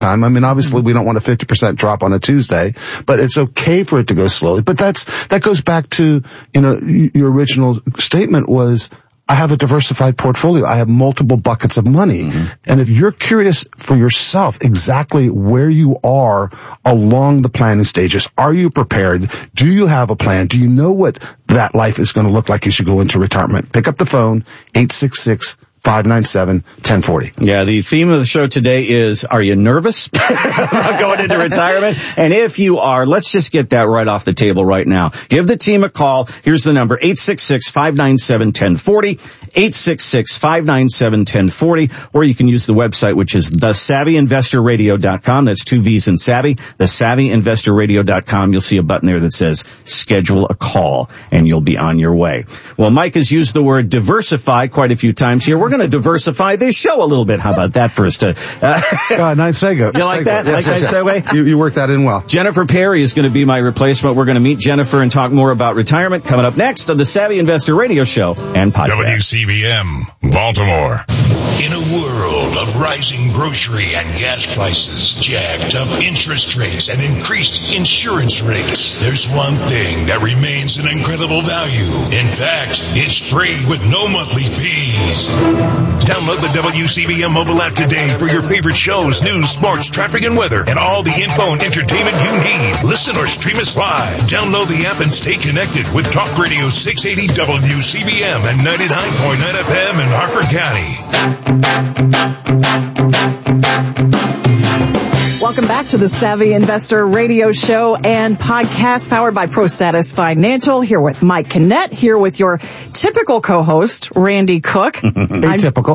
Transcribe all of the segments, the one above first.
time. I mean, obviously we don't want a 50% drop on a Tuesday, but it's okay for it to go slowly. But that goes back to, your original statement was, I have a diversified portfolio. I have multiple buckets of money. Mm-hmm. And if you're curious for yourself exactly where you are along the planning stages, are you prepared? Do you have a plan? Do you know what that life is going to look like as you go into retirement? Pick up the phone, 866-597-1040. Yeah, the theme of the show today is, are you nervous about going into retirement? And if you are, let's just get that right off the table right now. Give the team a call. Here's the number, 866-597-1040, 866-597-1040, or you can use the website, which is thesavvyinvestorradio.com. That's 2 V's in Savvy, thesavvyinvestorradio.com. You'll see a button there that says schedule a call, and you'll be on your way. Well, Mike has used the word diversify quite a few times here. We're going to diversify this show a little bit. How about that first? Nice segue. You like that? Yes, like that segue? You worked that in well. Jennifer Perry is going to be my replacement. We're going to meet Jennifer and talk more about retirement coming up next on the Savvy Investor Radio Show and podcast. WCBM, Baltimore. In a world of rising grocery and gas prices, jacked up interest rates, and increased insurance rates, there's one thing that remains an incredible value. In fact, it's free with no monthly fees. Download the WCBM mobile app today for your favorite shows, news, sports, traffic, and weather, and all the info and entertainment you need. Listen or stream us live. Download the app and stay connected with Talk Radio 680 WCBM and 99.9 FM in Harford County. Welcome back to the Savvy Investor Radio Show and podcast powered by ProStatus Financial. Here with Mike Kinnett, here with your typical co-host, Randy Cook. Atypical,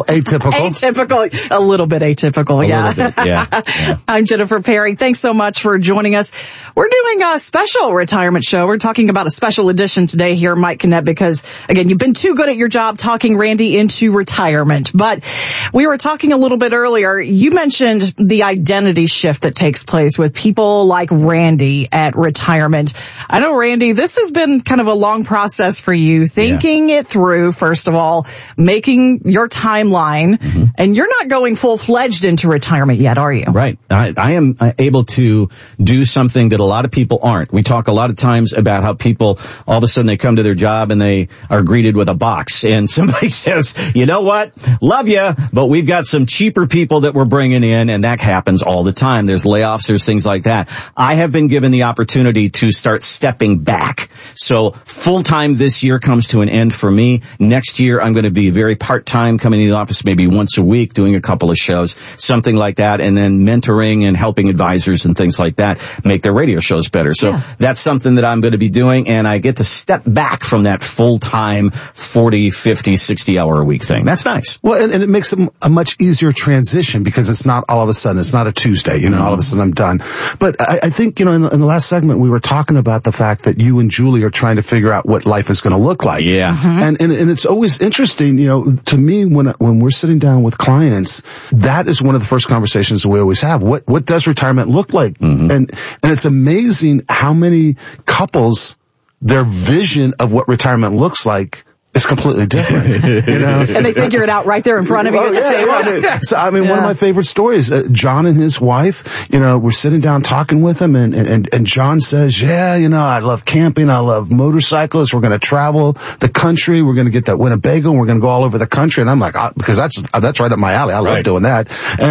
a little bit atypical, yeah. Little bit, yeah. I'm Jennifer Perry. Thanks so much for joining us. We're doing a special retirement show. We're talking about a special edition today here, Mike Kinnett, because, again, you've been too good at your job talking Randy into retirement. But we were talking a little bit earlier. You mentioned the identity shift that takes place with people like Randy at retirement. I know, Randy, this has been kind of a long process for you, thinking it through, first of all, making your timeline, and you're not going full-fledged into retirement yet, are you? Right. I am able to do something that a lot of people aren't. We talk a lot of times about how people, all of a sudden they come to their job and they are greeted with a box, and somebody says, you know what, love you, but we've got some cheaper people that we're bringing in, and that happens all the time. There's layoffs, there's things like that. I have been given the opportunity to start stepping back. So full-time this year comes to an end for me. Next year, I'm going to be very part-time, coming to the office maybe once a week, doing a couple of shows, something like that, and then mentoring and helping advisors and things like that make their radio shows better. So that's something that I'm going to be doing, and I get to step back from that full-time 40, 50, 60-hour-a-week thing. That's nice. Well, and it makes a much easier transition because it's not all of a sudden, it's not a Tuesday, all of a sudden I'm done. But I think, in the last segment, we were talking about the fact that you and Julie are trying to figure out what life is going to look like. Yeah. And it's always interesting, to me, when we're sitting down with clients, that is one of the first conversations we always have. What does retirement look like? And it's amazing how many couples, their vision of what retirement looks like is completely different, And they figure it out right there in front of you at the table. One of my favorite stories, John and his wife, we're sitting down talking with him, and John says, I love camping, I love motorcyclists, we're going to travel the country, we're going to get that Winnebago, and we're going to go all over the country. And I'm like, because that's right up my alley, I love doing that.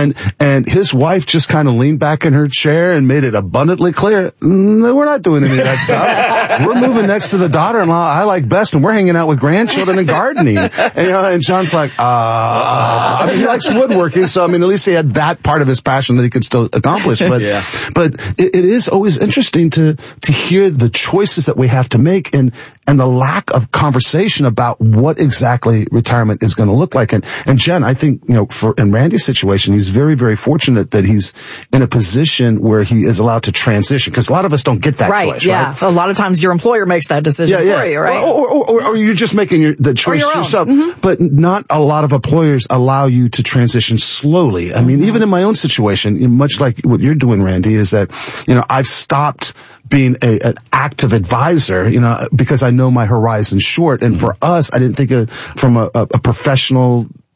And his wife just kind of leaned back in her chair and made it abundantly clear, no, we're not doing any of that stuff. We're moving next to the daughter-in-law I like best, and we're hanging out with grandchildren and gardening. And John's like, he likes woodworking, so at least he had that part of his passion that he could still accomplish. But it is always interesting to hear the choices that we have to make and the lack of conversation about what exactly retirement is going to look like. And Jen, I think, in Randy's situation, he's very, very fortunate that he's in a position where he is allowed to transition, because a lot of us don't get that choice, right? A lot of times your employer makes that decision for you, right? Or you're just making the choice yourself. But not a lot of employers allow you to transition slowly. Even in my own situation, much like what you're doing, Randy, is that, I've stopped being an active advisor, because I know my horizon's short. And for us, I didn't think from a professional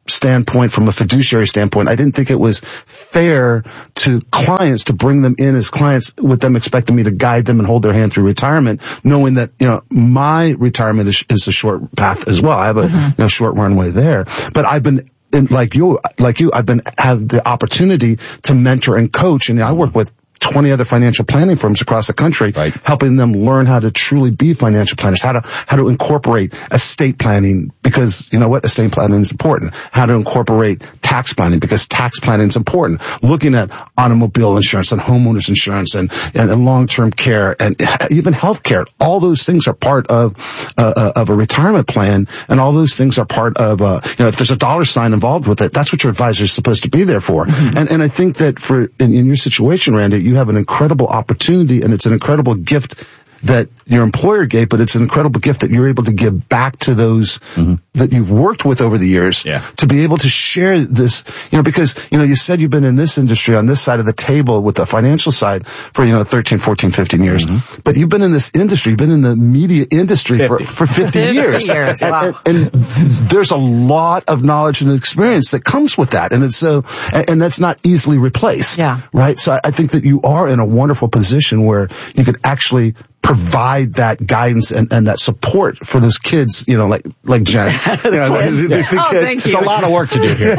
standpoint, from a fiduciary standpoint, I didn't think it was fair to clients to bring them in as clients with them expecting me to guide them and hold their hand through retirement, knowing that, my retirement is a short path as well. I have a, short runway there, but I've been, like you, have the opportunity to mentor and coach, and I work with 20 other financial planning firms across the country, right, helping them learn how to truly be financial planners, how to incorporate estate planning, because you know what, estate planning is important. How to incorporate tax planning, because tax planning is important. Looking at automobile insurance and homeowners insurance and long-term care and even health care. All those things are part of a retirement plan, and all those things are part of if there's a dollar sign involved with it, that's what your advisor is supposed to be there for. Mm-hmm. And I think that in your situation, Randy, you have an incredible opportunity, and it's an incredible gift that your employer gave, but it's an incredible gift that you're able to give back to those that you've worked with over the years, to be able to share this, because, you said you've been in this industry on this side of the table with the financial side for, 13, 14, 15 years, but you've been in this industry, you've been in the media industry for 50 years. Wow. And there's a lot of knowledge and experience that comes with that. And it's so, and that's not easily replaced. Yeah. Right. So I think that you are in a wonderful position where you could actually provide that guidance and that support for those kids, like Jen. Thank you. There's a lot of work to do here.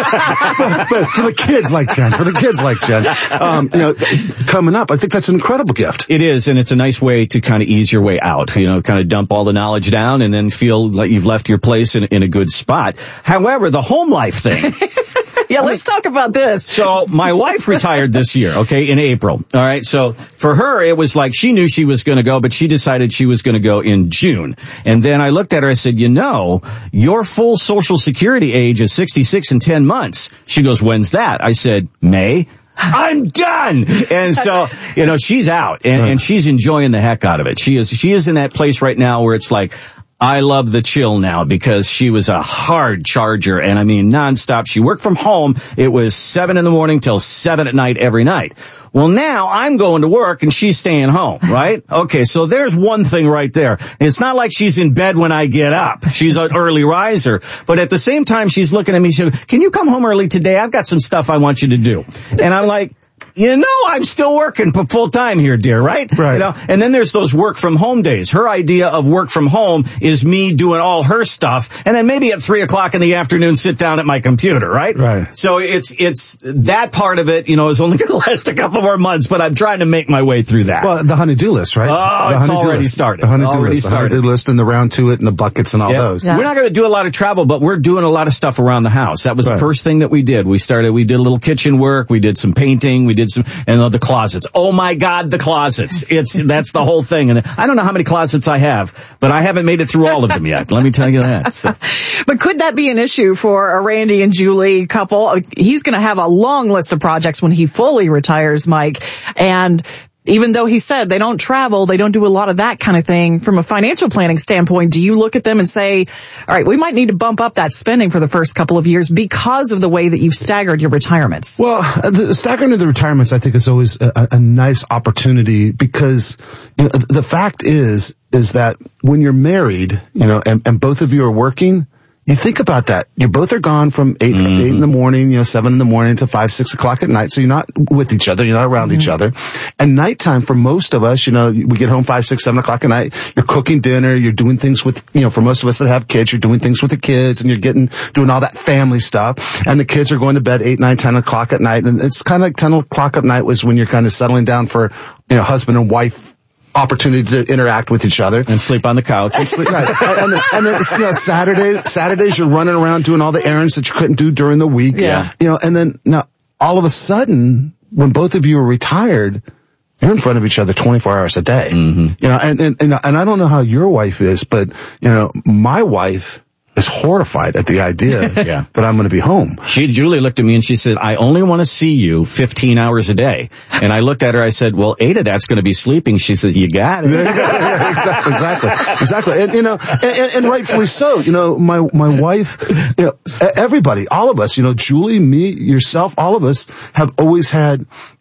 but for the kids like Jen, coming up, I think that's an incredible gift. It is, and it's a nice way to kind of ease your way out, kind of dump all the knowledge down and then feel like you've left your place in a good spot. However, the home life thing. Yeah, let's talk about this. So my wife retired this year, in April. All right. So for her, it was like she knew she was going to go, but she decided she was going to go in June. And then I looked at her, I said, your full Social Security age is 66 and 10 months. She goes, when's that? I said, May. I'm done. And so, she's out and she's enjoying the heck out of it. She is in that place right now where it's like, I love the chill now, because she was a hard charger, and I mean nonstop. She worked from home. It was 7 a.m. till 7 p.m. every night. Well, now I'm going to work and she's staying home, right? Okay, so there's one thing right there. It's not like she's in bed when I get up. She's an early riser. But at the same time, she's looking at me, she goes, can you come home early today? I've got some stuff I want you to do. And I'm like, I'm still working full time here, dear, right? Right. And then there's those work from home days. Her idea of work from home is me doing all her stuff, and then maybe at 3:00 in the afternoon, sit down at my computer, right? Right. So it's that part of it, is only going to last a couple more months, but I'm trying to make my way through that. Well, the honey-do list, right? Oh, it's already started. The honey-do list and the round to it and the buckets and all those. Yeah. We're not going to do a lot of travel, but we're doing a lot of stuff around the house. That was the first thing that we did. We did a little kitchen work. We did some painting. We did and the closets. Oh my God, the closets. That's the whole thing. And I don't know how many closets I have, but I haven't made it through all of them yet. Let me tell you that. So. But could that be an issue for a Randy and Julie couple? He's going to have a long list of projects when he fully retires, Mike. And even though he said they don't travel, they don't do a lot of that kind of thing. From a financial planning standpoint, do you look at them and say, all right, we might need to bump up that spending for the first couple of years because of the way that you've staggered your retirements? Well, the staggering of the retirements, I think, is always a nice opportunity, because the fact is that when you're married, and both of you are working, you think about that. You both are gone from 8 in the morning, 7 in the morning to 5, 6 o'clock at night. So you're not with each other. You're not around each other. And nighttime for most of us, we get home 5, 6, 7 o'clock at night. You're cooking dinner. You're doing things with, for most of us that have kids, you're doing things with the kids, and you're doing all that family stuff. And the kids are going to bed 8, 9, 10 o'clock at night. And it's kind of like 10 o'clock at night was when you're kind of settling down for, husband and wife opportunity to interact with each other and sleep on the couch. Right. And then Saturdays you're running around doing all the errands that you couldn't do during the week. Yeah. And then now all of a sudden, when both of you are retired, you're in front of each other 24 hours a day. And I don't know how your wife is, but my wife is horrified at the idea that I'm going to be home. Julie looked at me and she said, I only want to see you 15 hours a day. And I looked at her, I said, well, 8 of that's going to be sleeping. She said, you got it. Exactly. And rightfully so. My wife, everybody, all of us, Julie, me, yourself, all of us have always had,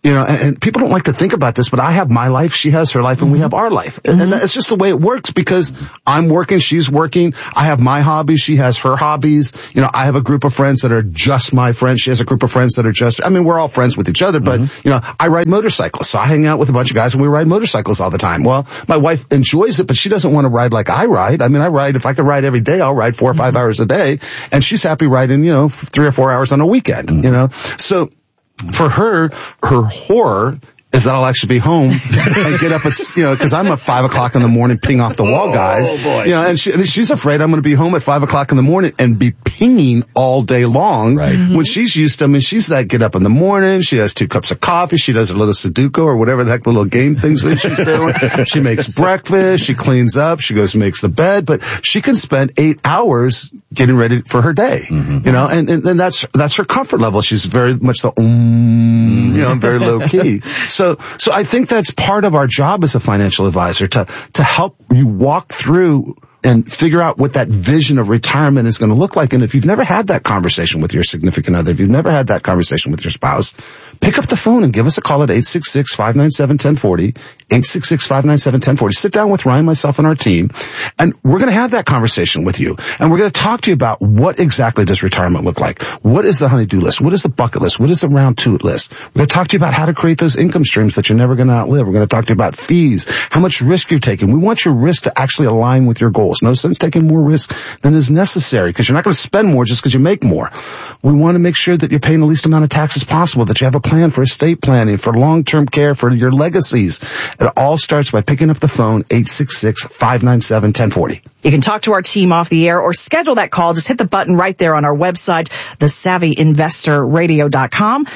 and people don't like to think about this, but I have my life, she has her life, and we have our life. And it's just the way it works because I'm working, she's working. I have my hobbies, she has her hobbies. I have a group of friends that are just my friends. She has a group of friends that are we're all friends with each other, but, I ride motorcycles. So I hang out with a bunch of guys and we ride motorcycles all the time. Well, my wife enjoys it, but she doesn't want to ride like I ride. I ride, if I could ride every day, I'll ride 4 or 5 hours a day. And she's happy riding, 3 or 4 hours on a weekend, So, for her horror is that I'll actually be home and get up at, cause I'm at 5 o'clock in the morning ping off the wall guys. Oh boy. And she's afraid I'm going to be home at 5 o'clock in the morning and be pinging all day long. Right. When she's used to, she's that get up in the morning, she has 2 cups of coffee, she does a little Sudoku or whatever the heck the little game things that she's doing. She makes breakfast, she cleans up, she goes and makes the bed, but she can spend 8 hours getting ready for her day. And that's her comfort level. She's very much very low key. So I think that's part of our job as a financial advisor to help you walk through and figure out what that vision of retirement is going to look like. And if you've never had that conversation with your significant other, if you've never had that conversation with your spouse, pick up the phone and give us a call at 866-597-1040, 866-597-1040. Sit down with Ryan, myself, and our team, and we're going to have that conversation with you. And we're going to talk to you about what exactly does retirement look like? What is the honey-do list? What is the bucket list? What is the round two list? We're going to talk to you about how to create those income streams that you're never going to outlive. We're going to talk to you about fees, how much risk you're taking. We want your risk to actually align with your goals. No sense taking more risk than is necessary because you're not going to spend more just because you make more. We want to make sure that you're paying the least amount of taxes possible, that you have a plan for estate planning, for long-term care, for your legacies. It all starts by picking up the phone, 866-597-1040. You can talk to our team off the air or schedule that call. Just hit the button right there on our website, thesavvyinvestorradio.com,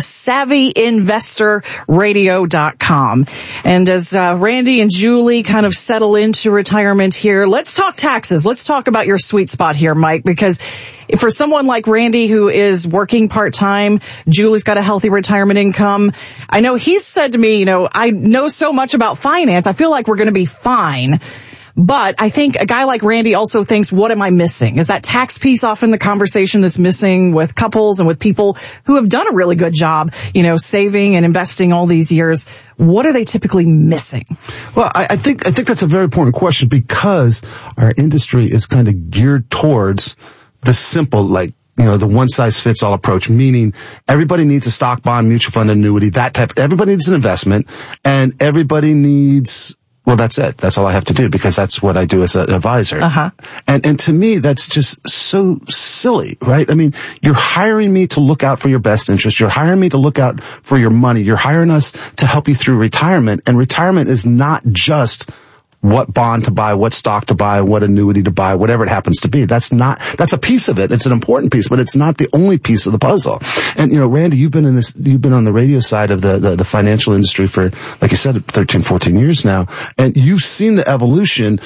thesavvyinvestorradio.com. And as Randy and Julie kind of settle into retirement here, let's talk taxes. Let's talk about your sweet spot here, Mike, because for someone like Randy who is working part-time, Julie's got a healthy retirement income. I know he's said to me, I know so much about finance. I feel like we're going to be fine. But I think a guy like Randy also thinks, what am I missing? Is that tax piece often the conversation that's missing with couples and with people who have done a really good job, saving and investing all these years? What are they typically missing? Well, I think that's a very important question because our industry is kind of geared towards the simple, the one-size-fits-all approach, meaning everybody needs a stock, bond, mutual fund, annuity, that type. Everybody needs an investment, and everybody needs... Well, that's it. That's all I have to do because that's what I do as an advisor. Uh-huh. And to me, that's just so silly, right? You're hiring me to look out for your best interest. You're hiring me to look out for your money. You're hiring us to help you through retirement. And retirement is not just what bond to buy, what stock to buy, what annuity to buy, whatever it happens to be. That's a piece of it. It's an important piece, but it's not the only piece of the puzzle. And, Randy, you've been on the radio side of the financial industry for, like you said, 13, 14 years now. And you've seen the evolution.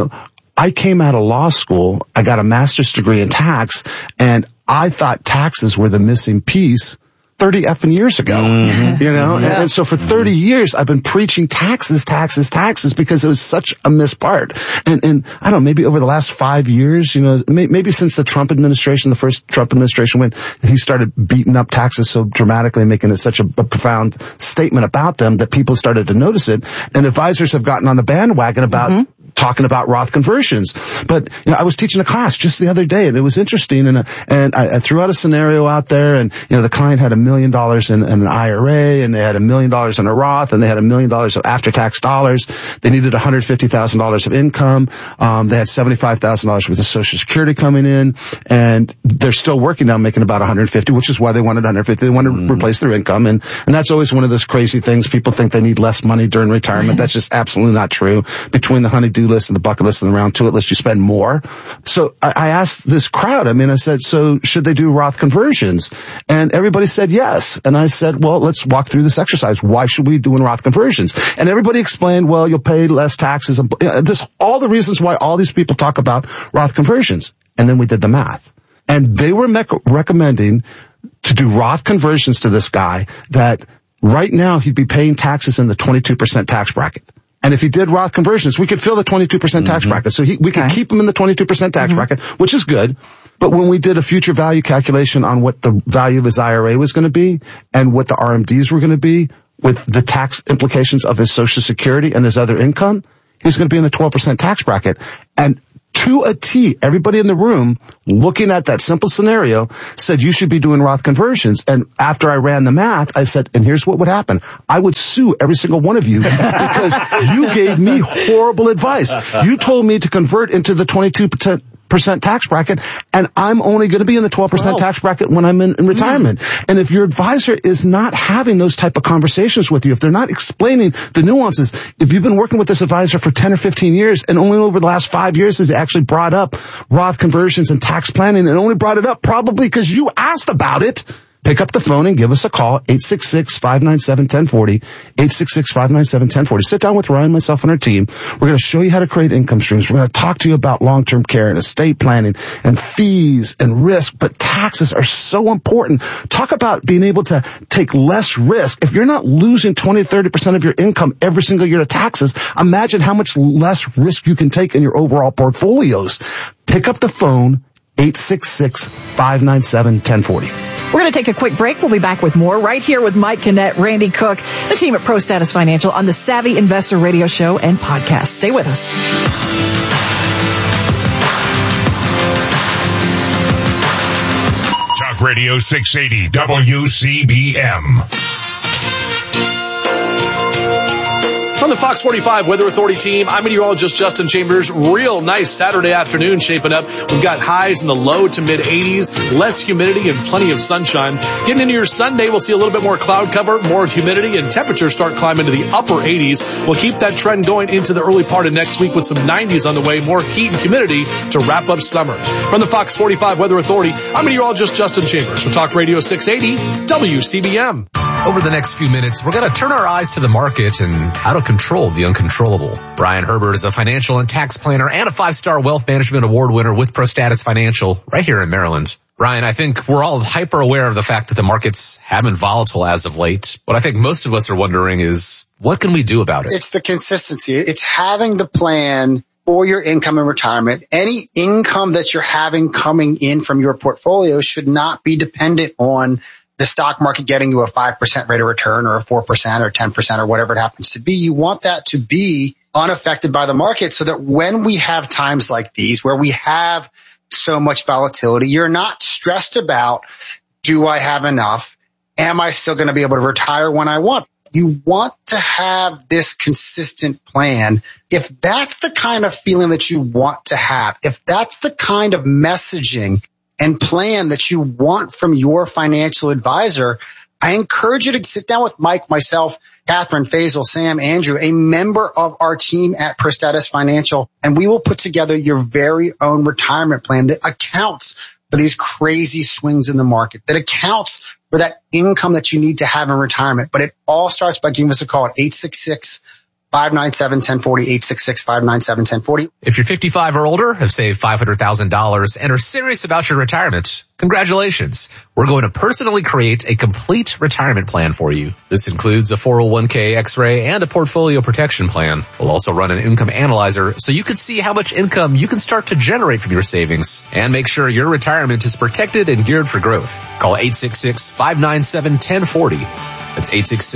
I came out of law school. I got a master's degree in tax, and I thought taxes were the missing piece 30 effing years ago, Yeah. And so for 30 years, I've been preaching taxes because it was such a missed part. And I don't know, maybe over the last 5 years, maybe since the first Trump administration went, he started beating up taxes so dramatically and making it such a profound statement about them that people started to notice it. And advisors have gotten on the bandwagon about talking about Roth conversions. But, I was teaching a class just the other day and it was interesting and I threw out a scenario out there and, the client had $1 million in an IRA and they had $1 million in a Roth and they had $1 million of after-tax dollars. They needed $150,000 of income. They had $75,000 worth of Social Security coming in and they're still working now making about $150,000, which is why they wanted $150,000. They wanted to replace their income. And that's always one of those crazy things. People think they need less money during retirement. That's just absolutely not true. Between the honey-do list and the bucket list and the round two list, you spend more. So I asked this crowd, I said, so should they do Roth conversions? And everybody said yes. And I said, well, let's walk through this exercise. Why should we do Roth conversions? And everybody explained, well, you'll pay less taxes. And all the reasons why all these people talk about Roth conversions. And then we did the math. And they were recommending to do Roth conversions to this guy that right now he'd be paying taxes in the 22% tax bracket. And if he did Roth conversions, we could fill the 22% tax bracket. So we could keep him in the 22% tax bracket, which is good. But when we did a future value calculation on what the value of his IRA was going to be and what the RMDs were going to be, with the tax implications of his Social Security and his other income, he's going to be in the 12% tax bracket. And to a T, everybody in the room looking at that simple scenario said you should be doing Roth conversions. And after I ran the math, I said, and here's what would happen. I would sue every single one of you because you gave me horrible advice. You told me to convert into the 22% tax bracket, and I'm only going to be in the 12% tax bracket when I'm in retirement. And if your advisor is not having those type of conversations with you, if they're not explaining the nuances, if you've been working with this advisor for 10 or 15 years and only over the last 5 years has actually brought up Roth conversions and tax planning, and only brought it up probably because you asked about it, pick up the phone and give us a call, 866-597-1040, 866-597-1040. Sit down with Ryan, myself, and our team. We're going to show you how to create income streams. We're going to talk to you about long-term care and estate planning and fees and risk, but taxes are so important. Talk about being able to take less risk. If you're not losing 20 to 30% of your income every single year to taxes, imagine how much less risk you can take in your overall portfolios. Pick up the phone, 866-597-1040. We're going to take a quick break. We'll be back with more right here with Mike Kinnett, Randy Cook, the team at ProStatus Financial on the Savvy Investor Radio Show and podcast. Stay with us. Talk Radio 680 WCBM. From the Fox 45 Weather Authority team, I'm meteorologist Justin Chambers. Real nice Saturday afternoon shaping up. We've got highs in the low to mid 80s, less humidity and plenty of sunshine. Getting into your Sunday, we'll see a little bit more cloud cover, more humidity, and temperatures start climbing to the upper 80s. We'll keep that trend going into the early part of next week with some 90s on the way, more heat and humidity to wrap up summer. From the Fox 45 Weather Authority, I'm meteorologist Justin Chambers for Talk Radio 680 WCBM. Over the next few minutes, we're going to turn our eyes to the market and how to control the uncontrollable. Brian Herbert is a financial and tax planner and a 5-star wealth management award winner with ProStatus Financial right here in Maryland. Brian, I think we're all hyper aware of the fact that the markets have been volatile as of late. What I think most of us are wondering is, what can we do about it? It's the consistency. It's having the plan for your income and retirement. Any income that you're having coming in from your portfolio should not be dependent on the stock market getting you a 5% rate of return or a 4% or 10% or whatever it happens to be. You want that to be unaffected by the market so that when we have times like these where we have so much volatility, you're not stressed about, do I have enough? Am I still going to be able to retire when I want? You want to have this consistent plan. If that's the kind of feeling that you want to have, if that's the kind of messaging and plan that you want from your financial advisor, I encourage you to sit down with Mike, myself, Catherine, Faisal, Sam, Andrew, a member of our team at ProStatus Financial, and we will put together your very own retirement plan that accounts for these crazy swings in the market, that accounts for that income that you need to have in retirement. But it all starts by giving us a call at 866-597-1040, 866-597-1040. If you're 55 or older, have saved $500,000 and are serious about your retirement, congratulations. We're going to personally create a complete retirement plan for you. This includes a 401k X-ray and a portfolio protection plan. We'll also run an income analyzer so you can see how much income you can start to generate from your savings and make sure your retirement is protected and geared for growth. Call 866-597-1040. That's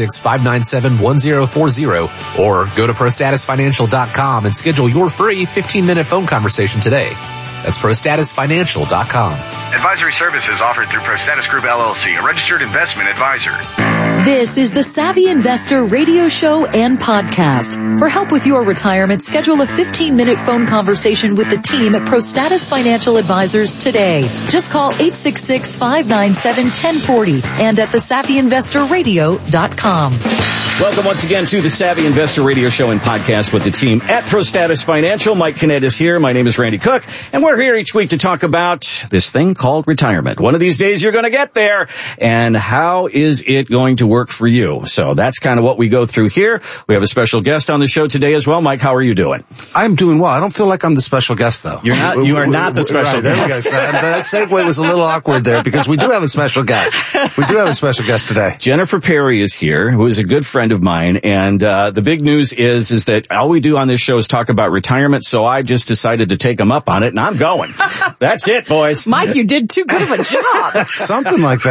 866-597-1040 or go to ProStatusFinancial.com and schedule your free 15-minute phone conversation today. That's ProStatusFinancial.com. Advisory services offered through ProStatus Group LLC, a registered investment advisor. This is the Savvy Investor Radio Show and Podcast. For help with your retirement, schedule a 15-minute phone conversation with the team at ProStatus Financial Advisors today. Just call 866-597-1040 and at thesavvyinvestorradio.com. Welcome once again to the Savvy Investor Radio Show and Podcast with the team at ProStatus Financial. Mike Kinnett is here. My name is Randy Cook, and we're here each week to talk about this thing called retirement. One of these days you're going to get there, and how is it going to work for you? So that's kind of what we go through here. We have a special guest on the show today as well. Mike, how are you doing? I'm doing well. I don't feel like I'm the special guest, though. You are not the special guest. There we go. That segue was a little awkward there because we do have a special guest. We do have a special guest today. Jennifer Perry is here, who is a good friend of mine, and the big news is that all we do on this show is talk about retirement, so I just decided to take him up on it, and I'm going. That's it, boys. Mike, you did too good of a job. Something like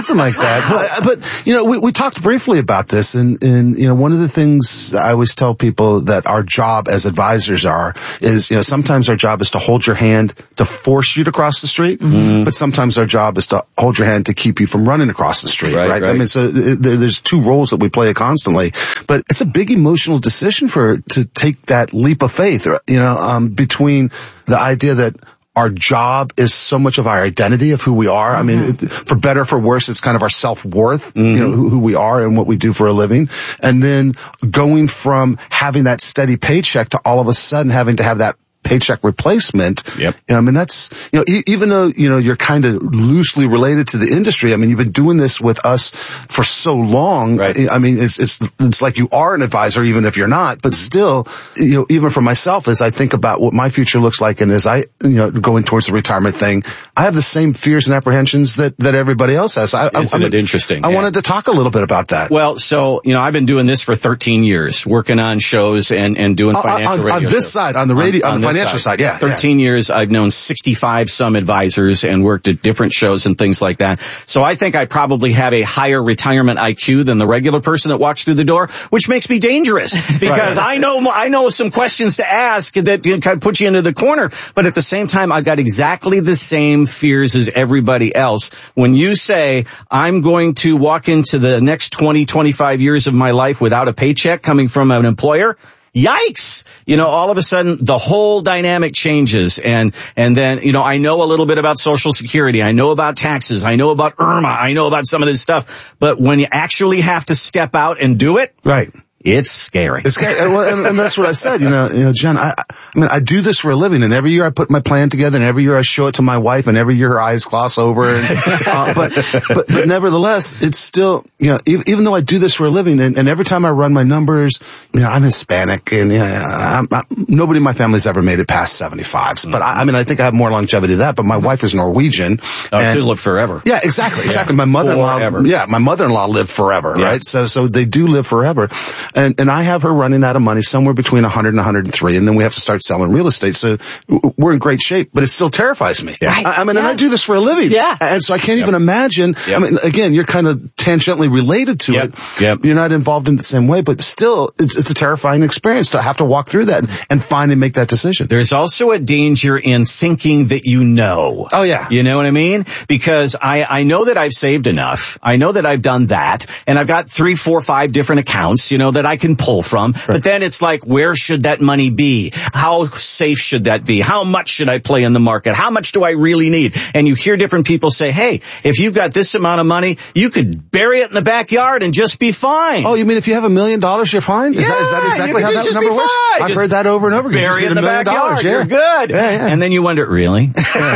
that. But you know, we talked briefly about this, and you know, one of the things I always tell people that our job as advisors is, you know, sometimes our job is to hold your hand to force you to cross the street, but sometimes our job is to hold your hand to keep you from running across the street, right? I mean, so there's two roles that we play constantly, but it's a big emotional decision to take that leap of faith, you know, between the idea that our job is so much of our identity of who we are. I mean, for better or for worse, it's kind of our self-worth, you know, who we are and what we do for a living. And then going from having that steady paycheck to all of a sudden having to have that paycheck replacement. Yep. I mean, that's, you know, even though, you know, you're kind of loosely related to the industry, I mean, you've been doing this with us for so long. Right. I mean, it's like you are an advisor, even if you're not, but still, you know, even for myself, as I think about what my future looks like and as I, you know, going towards the retirement thing, I have the same fears and apprehensions that everybody else has. Isn't it interesting? I wanted to talk a little bit about that. Well, so, you know, I've been doing this for 13 years, working on shows and doing financial radio on this shows. Side, on the radio, on the financial side, yeah. 13 years, I've known 65 some advisors and worked at different shows and things like that. So I think I probably have a higher retirement IQ than the regular person that walks through the door, which makes me dangerous because I know some questions to ask that kind of put you into the corner. But at the same time, I've got exactly the same fears as everybody else. When you say I'm going to walk into the next 20, 25 years of my life without a paycheck coming from an employer, yikes! You know, all of a sudden the whole dynamic changes, and then, you know, I know a little bit about Social Security, I know about taxes, I know about IRMA, I know about some of this stuff, but when you actually have to step out and do it, right, it's scary. It's scary. And that's what I said. You know, Jen, I mean, I do this for a living, and every year I put my plan together, and every year I show it to my wife, and every year her eyes gloss over. And, but nevertheless, it's still, you know, even though I do this for a living, and every time I run my numbers, you know, I'm Hispanic, and nobody in my family's ever made it past 75. But I mean, I think I have more longevity than that. But my wife is Norwegian. Oh, she'll live forever. Yeah, exactly. My mother-in-law lived forever, right? So they do live forever. And I have her running out of money somewhere between 100 and 103, and then we have to start selling real estate. So we're in great shape, but it still terrifies me. Yeah. I mean, and I do this for a living. Yeah. And so I can't even imagine. I mean, again, you're kind of tangentially related to it. You're not involved in the same way, but still, it's a terrifying experience to have to walk through that and finally make that decision. There's also a danger in thinking that you know. Oh, yeah. You know what I mean? Because I know that I've saved enough. I know that I've done that. And I've got 3, 4, 5 different accounts, you know, that I can pull from. Right. But then it's like, where should that money be? How safe should that be? How much should I play in the market? How much do I really need? And you hear different people say, hey, if you've got this amount of money, you could bury it in the backyard and just be fine. Oh, you mean if you have $1 million, you're fine? Is that exactly how that number works? I've heard that over and over again. Bury it in the backyard. You're good. Yeah. And then you wonder, really?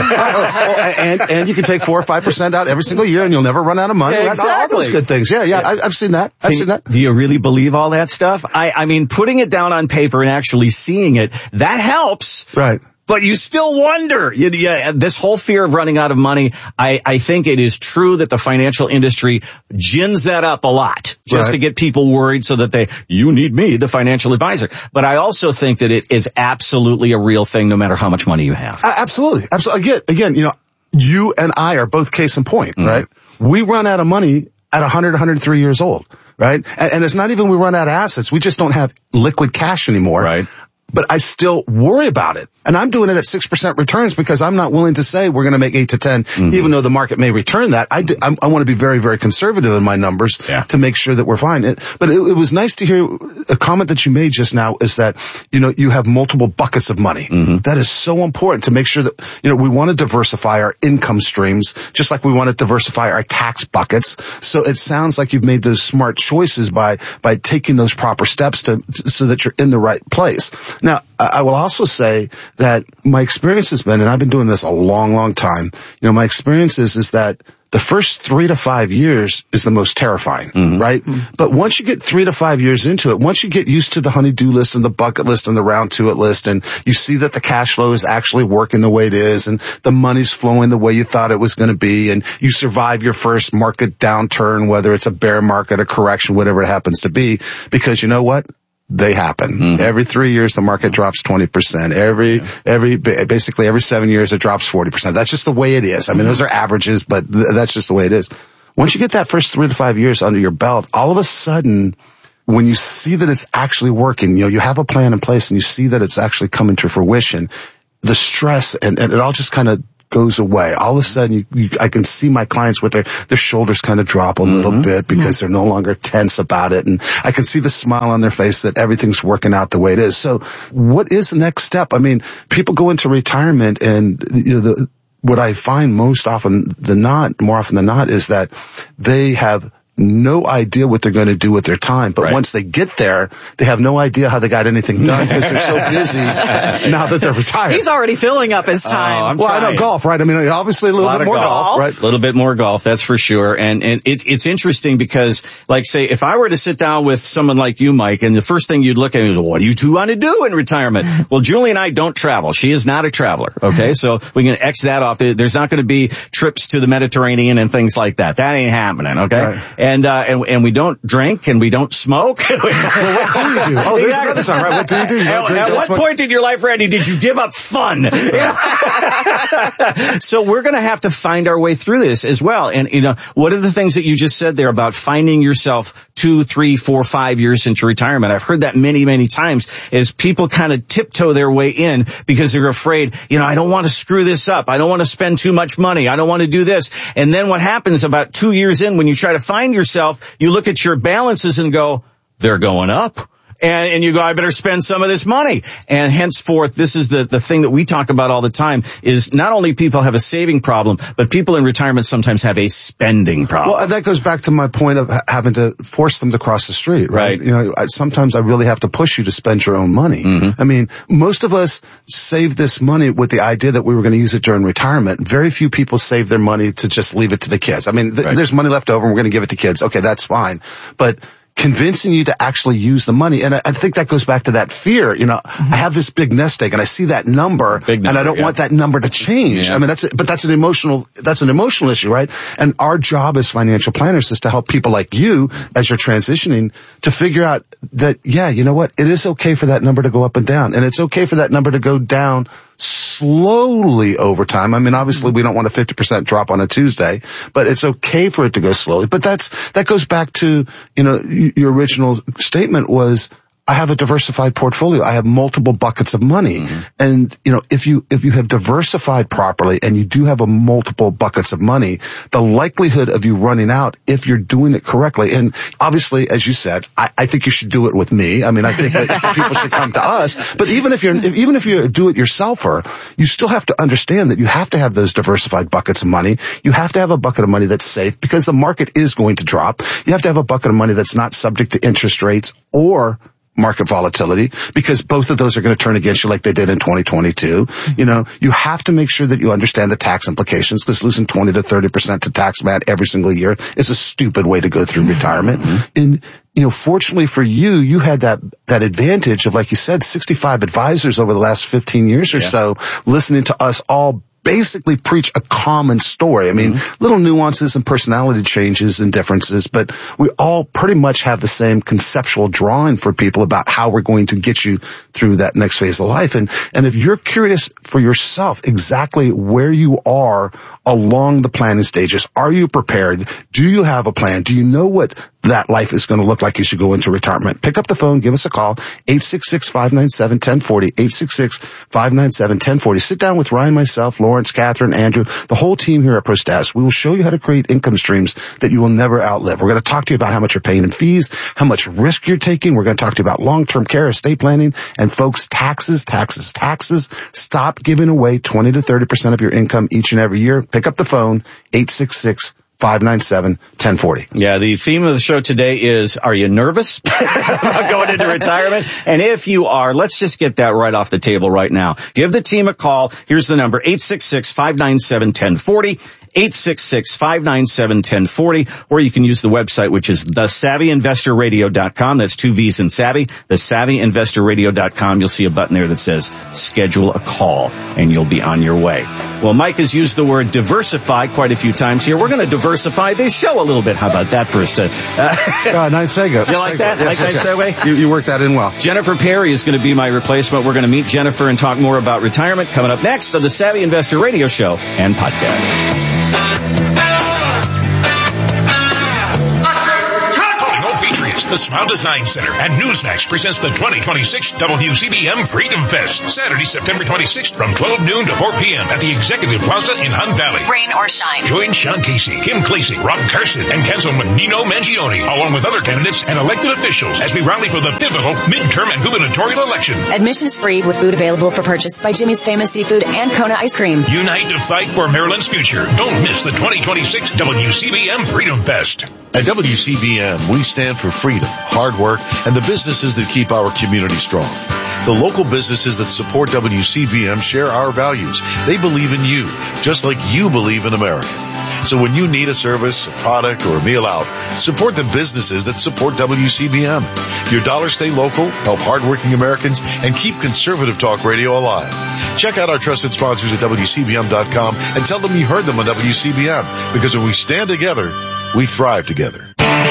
and you can take 4 or 5% out every single year and you'll never run out of money. Exactly. All those good things. Yeah. I've seen that. Do you really believe all that stuff? I mean, putting it down on paper and actually seeing it, that helps. Right. But you still wonder. This whole fear of running out of money, I think it is true that the financial industry gins that up a lot just to get people worried so that you need me, the financial advisor. But I also think that it is absolutely a real thing no matter how much money you have. Absolutely. Again, you know, you and I are both case in point, right? We run out of money at 100, 103 years old, right? And it's not even we run out of assets. We just don't have liquid cash anymore. Right. But I still worry about it. And I'm doing it at 6% returns because I'm not willing to say we're going to make 8 to 10, even though the market may return that. I want to be very, very conservative in my numbers to make sure that we're fine. But it was nice to hear a comment that you made just now is that, you know, you have multiple buckets of money. That is so important to make sure that, you know, we want to diversify our income streams, just like we want to diversify our tax buckets. So it sounds like you've made those smart choices by taking those proper steps so that you're in the right place. Now, I will also say that my experience has been, and I've been doing this a long, long time, you know, my experience is that the first 3 to 5 years is the most terrifying, right? But once you get 3 to 5 years into it, once you get used to the honey-do list and the bucket list and the round to it list, and you see that the cash flow is actually working the way it is, and the money's flowing the way you thought it was going to be, and you survive your first market downturn, whether it's a bear market, a correction, whatever it happens to be, because you know what? they happen. Every 3 years, the market drops 20%. Basically every 7 years, it drops 40%. That's just the way it is. I mean, those are averages, but that's just the way it is. Once you get that first 3 to 5 years under your belt, all of a sudden, when you see that it's actually working, you have a plan in place and you see that it's actually coming to fruition, the stress and it all just kind of goes away. All of a sudden, I can see my clients with their shoulders kind of drop a little bit because they're no longer tense about it. And I can see the smile on their face that everything's working out the way it is. So what is the next step? I mean, people go into retirement and, what I find more often than not, is that they have no idea what they're going to do with their time. But once they get there, they have no idea how they got anything done because they're so busy now that they're retired. He's already filling up his time. I know golf, right? I mean, obviously a little bit more golf, right? A little bit more golf, that's for sure. And it's interesting because, like, say, if I were to sit down with someone like you, Mike, and the first thing you'd look at is, what do you two want to do in retirement? Well, Julie and I don't travel. She is not a traveler. Okay. So we can X that off. There's not going to be trips to the Mediterranean and things like that. That ain't happening. Okay. Right. And we don't drink and we don't smoke. Well, what do you do? Oh, there's another song, right? What do you do? At what point in your life, Randy, did you give up fun? So we're going to have to find our way through this as well. And, what are the things that you just said there about finding yourself 2, 3, 4, 5 years into retirement? I've heard that many, many times as people kind of tiptoe their way in because they're afraid, I don't want to screw this up. I don't want to spend too much money. I don't want to do this. And then what happens about 2 years in when you try to find yourself, you look at your balances and go, they're going up. And you go, I better spend some of this money. And henceforth, this is the thing that we talk about all the time is not only people have a saving problem, but people in retirement sometimes have a spending problem. Well, that goes back to my point of having to force them to cross the street, right? Sometimes I really have to push you to spend your own money. I mean, most of us save this money with the idea that we were going to use it during retirement. Very few people save their money to just leave it to the kids. I mean, there's money left over and we're going to give it to kids. Okay, that's fine. But convincing you to actually use the money. And I think that goes back to that fear. I have this big nest egg and I see that number, and I don't want that number to change. Yeah. I mean, that's an emotional issue, right? And our job as financial planners is to help people like you as you're transitioning to figure out that, you know what? It is okay for that number to go up and down, and it's okay for that number to go down slowly over time. I mean, obviously we don't want a 50% drop on a Tuesday, but it's okay for it to go slowly. But that goes back to, your original statement was, I have a diversified portfolio. I have multiple buckets of money. And, if you have diversified properly and you do have multiple buckets of money, the likelihood of you running out, if you're doing it correctly, and obviously, as you said, I think you should do it with me. I mean, I think that people should come to us. But even if you're a do-it-yourselfer, you still have to understand that you have to have those diversified buckets of money. You have to have a bucket of money that's safe because the market is going to drop. You have to have a bucket of money that's not subject to interest rates or market volatility, because both of those are going to turn against you like they did in 2022. You have to make sure that you understand the tax implications, because losing 20 to 30% to tax man every single year is a stupid way to go through retirement. And, fortunately for you, you had that advantage of, like you said, 65 advisors over the last 15 years or so, listening to us all basically preach a common story. I mean, little nuances and personality changes and differences, but we all pretty much have the same conceptual drawing for people about how we're going to get you through that next phase of life. And if you're curious for yourself exactly where you are along the planning stages, are you prepared? Do you have a plan? Do you know what that life is going to look like as you go into retirement? Pick up the phone, give us a call, 866-597-1040, 866-597-1040. Sit down with Ryan, myself, Lawrence, Catherine, Andrew, the whole team here at ProStatus. We will show you how to create income streams that you will never outlive. We're going to talk to you about how much you're paying in fees, how much risk you're taking. We're going to talk to you about long-term care, estate planning, and folks, taxes. Stop giving away 20 to 30% of your income each and every year. Pick up the phone, 866-597-1040. Yeah, the theme of the show today is, are you nervous about going into retirement? And if you are, let's just get that right off the table right now. Give the team a call. Here's the number, 866-597-1040. 866-597-1040, or you can use the website, which is thesavvyinvestorradio.com. That's 2 V's in Savvy, thesavvyinvestorradio.com. You'll see a button there that says schedule a call, and you'll be on your way. Well, Mike has used the word diversify quite a few times here. We're going to diversify this show a little bit. How about that first? Nice segue. You like that? Yes, nice segue? You worked that in well. Jennifer Perry is going to be my replacement. We're going to meet Jennifer and talk more about retirement coming up next on the Savvy Investor Radio Show and Podcast. The Smile Design Center and Newsmax presents the 2026 WCBM Freedom Fest, Saturday, September 26th from 12 noon to 4 p.m. at the Executive Plaza in Hunt Valley. Rain or shine. Join Sean Casey, Kim Clasey, Rob Carson, and Councilman Nino Mangione, along with other candidates and elected officials as we rally for the pivotal midterm and gubernatorial election. Admission is free with food available for purchase by Jimmy's Famous Seafood and Kona Ice Cream. Unite to fight for Maryland's future. Don't miss the 2026 WCBM Freedom Fest. At WCBM, we stand for freedom, hard work, and the businesses that keep our community strong. The local businesses that support WCBM share our values. They believe in you, just like you believe in America. So when you need a service, a product, or a meal out, support the businesses that support WCBM. Your dollars stay local, help hardworking Americans, and keep conservative talk radio alive. Check out our trusted sponsors at WCBM.com and tell them you heard them on WCBM, because when we stand together, we thrive together.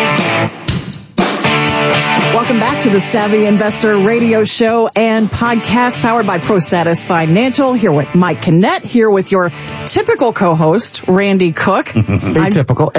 Welcome back to the Savvy Investor Radio Show and Podcast, powered by ProStatus Financial. Here with Mike Kinnett, here with your typical co-host, Randy Cook. Atypical,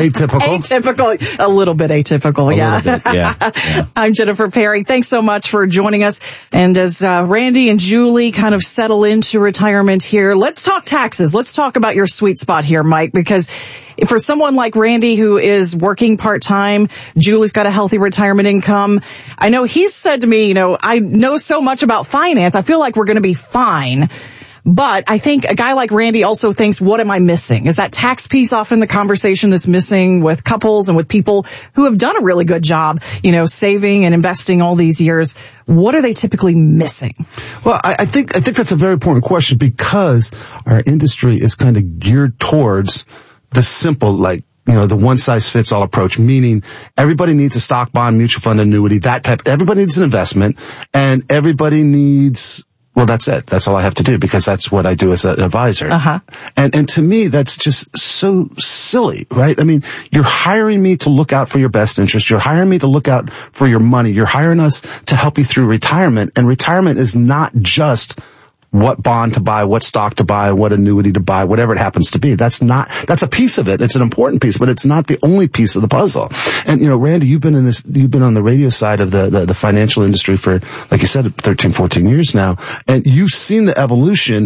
a little bit atypical, yeah. I'm Jennifer Perry. Thanks so much for joining us. And as Randy and Julie kind of settle into retirement here, let's talk taxes. Let's talk about your sweet spot here, Mike, because for someone like Randy who is working part-time, Julie's got a healthy retirement income. I know he's said to me, I know so much about finance. I feel like we're going to be fine. But I think a guy like Randy also thinks, what am I missing? Is that tax piece often the conversation that's missing with couples and with people who have done a really good job, saving and investing all these years? What are they typically missing? Well, I think that's a very important question, because our industry is kind of geared towards the simple, the one-size-fits-all approach, meaning everybody needs a stock, bond, mutual fund, annuity, that type. Everybody needs an investment, and everybody needs, well, that's it. That's all I have to do, because that's what I do as an advisor. Uh-huh. And to me, that's just so silly, right? I mean, you're hiring me to look out for your best interest. You're hiring me to look out for your money. You're hiring us to help you through retirement, and retirement is not just what bond to buy, what stock to buy, what annuity to buy, whatever it happens to be. That's a piece of it. It's an important piece, but it's not the only piece of the puzzle. And, Randy, you've been on the radio side of the financial industry for, like you said, 13, 14 years now. And you've seen the evolution.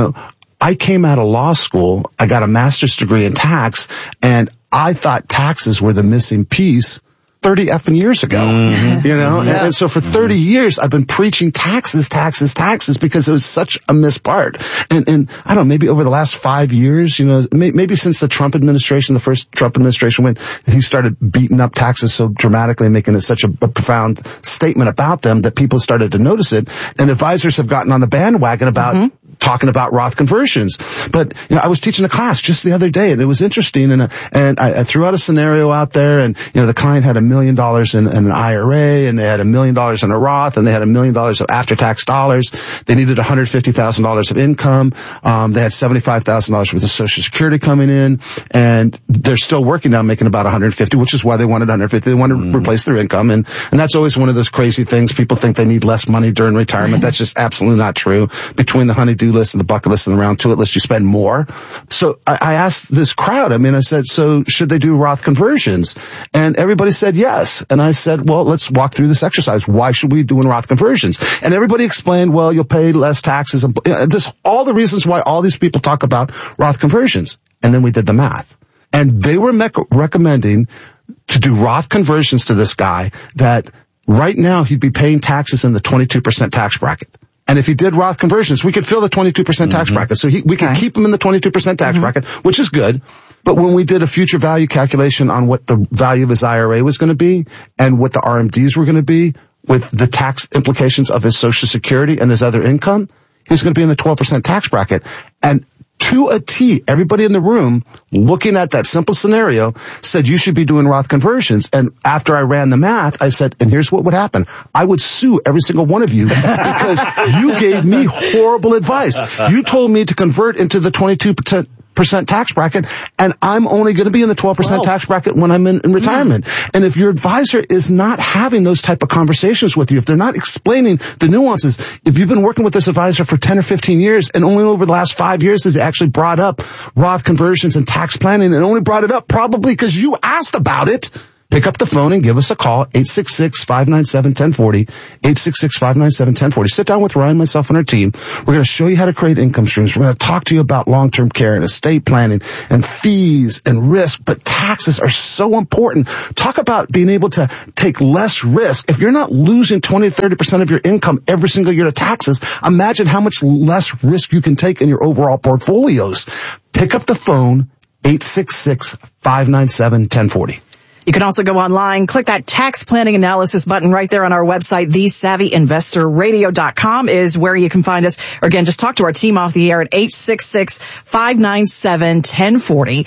I came out of law school. I got a master's degree in tax, and I thought taxes were the missing piece 30 effing years ago, and so for 30 years, I've been preaching taxes, because it was such a missed part. And I don't know, maybe over the last 5 years, maybe since the first Trump administration, when he started beating up taxes so dramatically and making it such a profound statement about them, that people started to notice it. And advisors have gotten on the bandwagon about talking about Roth conversions. But, I was teaching a class just the other day, and it was interesting, and I threw out a scenario out there, and, the client had $1 million in an IRA, and they had $1 million in a Roth, and they had $1 million of after-tax dollars. They needed $150,000 of income. They had $75,000 worth of Social Security coming in, and they're still working now, making about $150,000, which is why they wanted $150,000. They wanted to replace their income, and that's always one of those crazy things. People think they need less money during retirement. That's just absolutely not true. Between the honey-do list and the bucket list and the round two it list, you spend more. So I asked this crowd, I said, so should they do Roth conversions? And everybody said yes. And I said, well, let's walk through this exercise. Why should we be doing Roth conversions? And everybody explained, well, you'll pay less taxes. And all the reasons why all these people talk about Roth conversions. And then we did the math. And they were recommending to do Roth conversions to this guy that right now he'd be paying taxes in the 22% tax bracket. And if he did Roth conversions, we could fill the 22% tax bracket. So we could keep him in the 22% tax bracket, which is good. But when we did a future value calculation on what the value of his IRA was going to be and what the RMDs were going to be with the tax implications of his Social Security and his other income, he's going to be in the 12% tax bracket. And to a T, everybody in the room looking at that simple scenario said you should be doing Roth conversions. And after I ran the math, I said, and here's what would happen. I would sue every single one of you because you gave me horrible advice. You told me to convert into the 22% tax bracket, and I'm only going to be in the 12% tax bracket when I'm in retirement. And if your advisor is not having those type of conversations with you, if they're not explaining the nuances, if you've been working with this advisor for 10 or 15 years and only over the last 5 years has actually brought up Roth conversions and tax planning, and only brought it up probably because you asked about it, pick up the phone and give us a call, 866-597-1040, 866-597-1040. Sit down with Ryan, myself, and our team. We're going to show you how to create income streams. We're going to talk to you about long-term care and estate planning and fees and risk, but taxes are so important. Talk about being able to take less risk. If you're not losing 20 to 30% of your income every single year to taxes, imagine how much less risk you can take in your overall portfolios. Pick up the phone, 866-597-1040. You can also go online, click that tax planning analysis button right there on our website. TheSavvyInvestorRadio.com is where you can find us. Or again, just talk to our team off the air at 866-597-1040,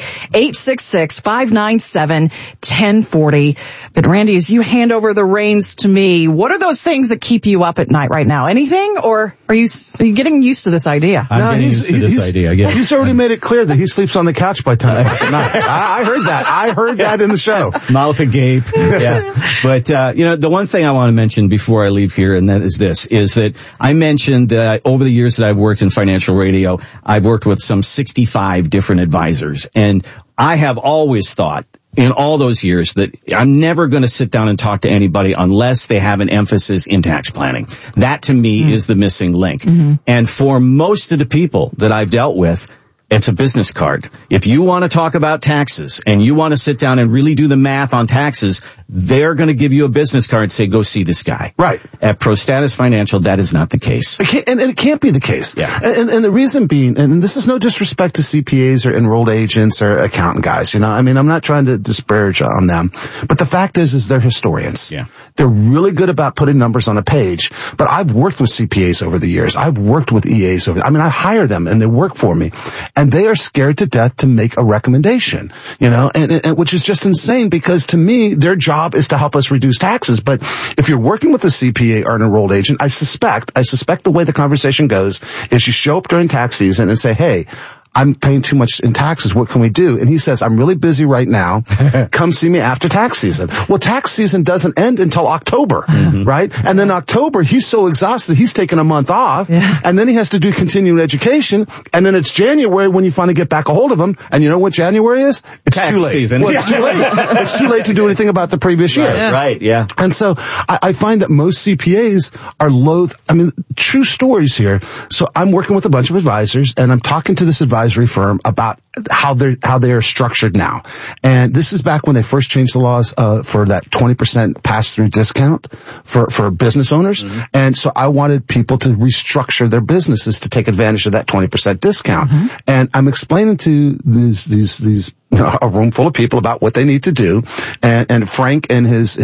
866-597-1040. But Randy, as you hand over the reins to me, what are those things that keep you up at night right now? Anything, or are you getting used to this idea? I'm getting used to this idea, I guess. He's already made it clear that he sleeps on the couch by 10 o'clock at night. I heard that. I heard that in the show. Mouth agape. Yeah. But, the one thing I want to mention before I leave here, and that is this, is that I mentioned that over the years that I've worked in financial radio, I've worked with some 65 different advisors. And I have always thought in all those years that I'm never going to sit down and talk to anybody unless they have an emphasis in tax planning. That to me is the missing link. Mm-hmm. And for most of the people that I've dealt with, it's a business card. If you want to talk about taxes and you want to sit down and really do the math on taxes, they're going to give you a business card and say, go see this guy. Right. At ProStatus Financial, that is not the case. And it can't be the case. Yeah. And the reason being, and this is no disrespect to CPAs or enrolled agents or accountant guys, I mean, I'm not trying to disparage on them, but the fact is they're historians. Yeah. They're really good about putting numbers on a page, but I've worked with CPAs over the years. I've worked with EAs I hire them and they work for me. And they are scared to death to make a recommendation, and which is just insane because to me, their job is to help us reduce taxes. But if you're working with a CPA or an enrolled agent, I suspect the way the conversation goes is you show up during tax season and say, hey, I'm paying too much in taxes. What can we do? And he says, I'm really busy right now. Come see me after tax season. Well, tax season doesn't end until October, right? And then October, he's so exhausted, he's taking a month off. Yeah. And then he has to do continuing education. And then it's January when you finally get back a hold of him. And you know what January is? It's tax too late. Season. Well, it's too late. It's too late to do anything about the previous year. Right, yeah. And so I find that most CPAs are loath. I mean, true stories here. So I'm working with a bunch of advisors and I'm talking to this advisory firm about how they are structured now. And this is back when they first changed the laws for that 20% pass-through discount for business owners. Mm-hmm. And so I wanted people to restructure their businesses to take advantage of that 20% discount. Mm-hmm. And I'm explaining to these a room full of people about what they need to do. And Frank and his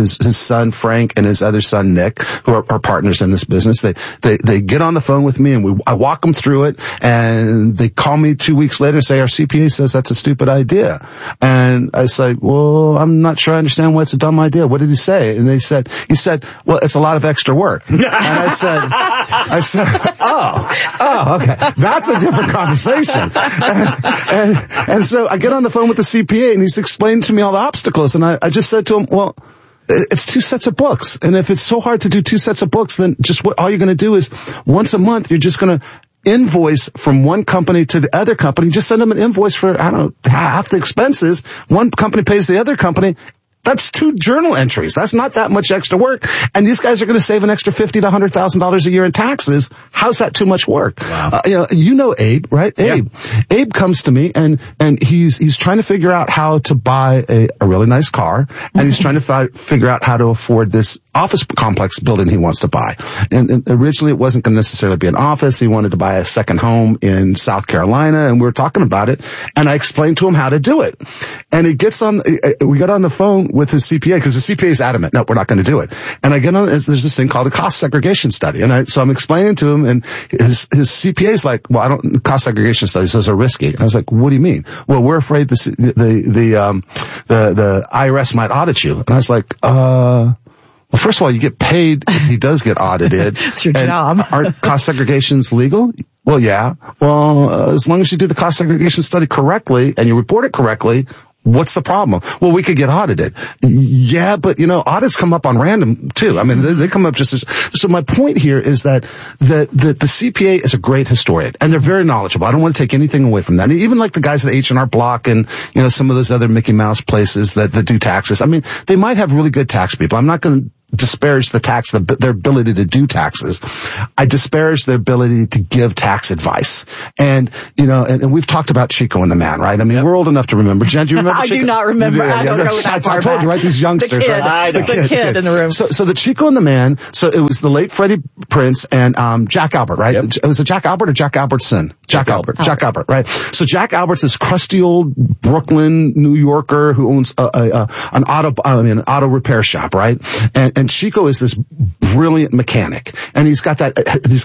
son Frank and his other son Nick, who are partners in this business, they get on the phone with me and I walk them through it, and they call me 2 weeks later and say, our CPA says that's a stupid idea. And I say, well, I'm not sure I understand why it's a dumb idea. What did he say? And he said, well, it's a lot of extra work. And I said, oh, okay. That's a different conversation. And so I get on the phone with the CPA and he's explained to me all the obstacles. And I just said to him, well, it's 2 sets of books. And if it's so hard to do 2 sets of books, then just all you're going to do is once a month, you're just going to invoice from one company to the other company. Just send them an invoice for, I don't know, half the expenses. One company pays the other company. That's 2 journal entries. That's not that much extra work. And these guys are going to save an extra $50,000 to $100,000 a year in taxes. How's that too much work? Wow. You know Abe, right? Yeah. Abe comes to me and he's trying to figure out how to buy a really nice car, and he's trying to figure out how to afford this office complex building he wants to buy. And originally it wasn't going to necessarily be an office. He wanted to buy a second home in South Carolina, and we were talking about it, and I explained to him how to do it. And we got on the phone with his CPA, because the CPA is adamant, no, we're not going to do it. And I get on, there's this thing called a cost segregation study. So I'm explaining to him, and his CPA is like, well, cost segregation studies, those are risky. And I was like, what do you mean? Well, we're afraid the IRS might audit you. And I was like, well, first of all, you get paid if he does get audited. It's your job. Aren't cost segregations legal? Well, yeah. Well, as long as you do the cost segregation study correctly and you report it correctly, what's the problem? Well, we could get audited. Yeah, but audits come up on random too. I mean, they come up just as, so my point here is that the CPA is a great historian, and they're very knowledgeable. I don't want to take anything away from that. Even like the guys at H&R Block and, some of those other Mickey Mouse places that do taxes. I mean, they might have really good tax people. I'm not going to disparage their ability to do taxes. I disparage their ability to give tax advice. And we've talked about Chico and the Man, right? I mean, we're old enough to remember. Jen, do you remember Chico? I do not remember. I don't know that far I told you, right? These youngsters. The kid in the room. So the Chico and the Man, so it was the late Freddie Prinze and Jack Albert, right? Yep. Was it Jack Albert or Jack Albertson? Jack Albert, right? So Jack Albert's this crusty old Brooklyn, New Yorker who owns an auto repair shop, right? And Chico is this brilliant mechanic, and he's got that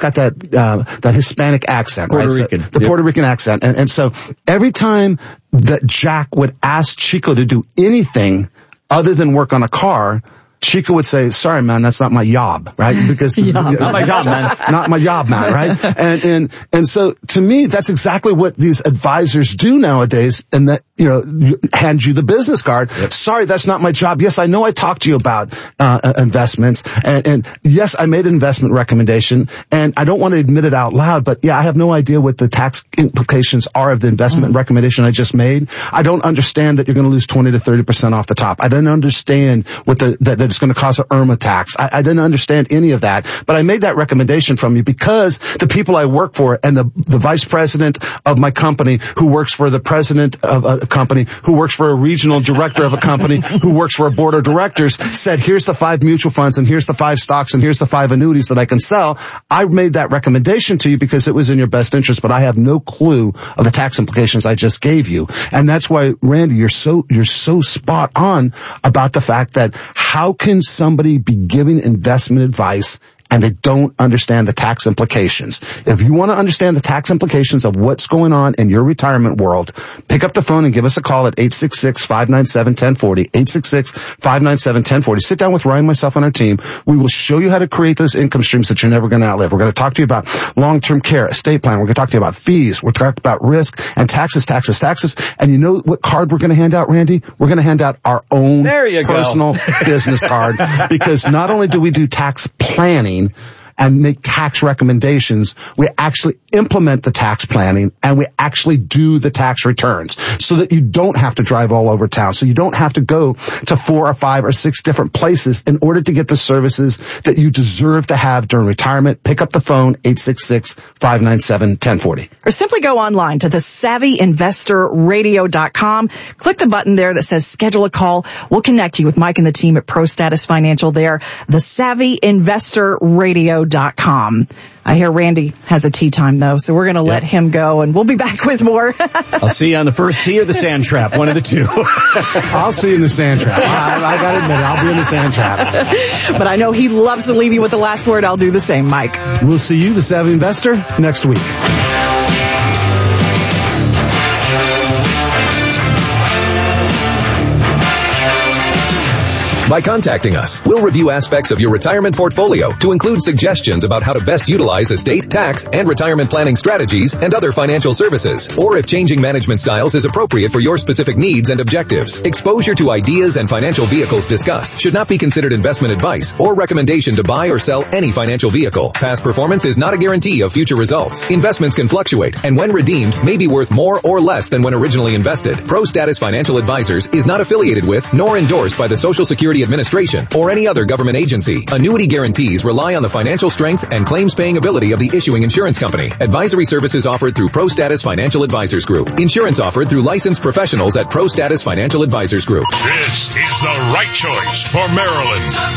Hispanic accent, right? The Puerto Rican accent. And so every time that Jack would ask Chico to do anything other than work on a car, Chico would say, sorry, man, that's not my job, right? Because not my job, man. Not my job, man, right? And so to me, that's exactly what these advisors do nowadays, and that, hand you the business card. Yep. Sorry, that's not my job. Yes, I know I talked to you about investments, and yes, I made an investment recommendation, and I don't want to admit it out loud, but yeah, I have no idea what the tax implications are of the investment recommendation I just made. I don't understand that you're going to lose 20 to 30% off the top. I don't understand what that it's going to cause an IRMA tax. I didn't understand any of that, but I made that recommendation from you because the people I work for and the vice president of my company who works for the president of a company who works for a regional director of a company who works for a board of directors said, here's the 5 mutual funds and here's the 5 stocks and here's the 5 annuities that I can sell. I made that recommendation to you because it was in your best interest, but I have no clue of the tax implications I just gave you. And that's why, Randy, you're so spot on about the fact that how can somebody be giving investment advice and they don't understand the tax implications? If you want to understand the tax implications of what's going on in your retirement world, pick up the phone and give us a call at 866-597-1040, 866-597-1040. Sit down with Ryan, myself, and our team. We will show you how to create those income streams that you're never going to outlive. We're going to talk to you about long-term care, estate plan. We're going to talk to you about fees. We're going to talk about risk and taxes. And you know what card we're going to hand out, Randy? We're going to hand out our own personal business card, because not only do we do tax planning and make tax recommendations, we actually implement the tax planning and we actually do the tax returns so that you don't have to drive all over town. So you don't have to go to 4 or 5 or 6 different places in order to get the services that you deserve to have during retirement. Pick up the phone, 866-597-1040. Or simply go online to thesavvyinvestorradio.com. Click the button there that says schedule a call. We'll connect you with Mike and the team at ProStatus Financial there. thesavvyinvestorradio.com. I hear Randy has a tea time though, so we're going to let him go, and we'll be back with more. I'll see you on the first tee or the sand trap, one of the two. I'll see you in the sand trap. I got to admit, I'll be in the sand trap. But I know he loves to leave you with the last word. I'll do the same, Mike. We'll see you, the Savvy Investor, next week. By contacting us, we'll review aspects of your retirement portfolio to include suggestions about how to best utilize estate, tax, and retirement planning strategies and other financial services, or if changing management styles is appropriate for your specific needs and objectives. Exposure to ideas and financial vehicles discussed should not be considered investment advice or recommendation to buy or sell any financial vehicle. Past performance is not a guarantee of future results. Investments can fluctuate, and when redeemed, may be worth more or less than when originally invested. ProStatus Financial Advisors is not affiliated with nor endorsed by the Social Security Administration or any other government agency. Annuity guarantees rely on the financial strength and claims-paying ability of the issuing insurance company. Advisory services offered through ProStatus Financial Advisors Group. Insurance offered through licensed professionals at ProStatus Financial Advisors Group. This is the right choice for Maryland.